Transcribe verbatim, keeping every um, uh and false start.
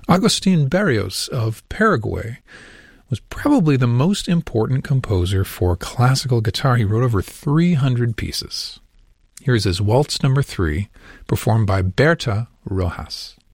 Agustin Barrios of Paraguay was probably the most important composer for classical guitar. He wrote over three hundred pieces. Here's his Waltz Number Three, performed by Berta Rojas.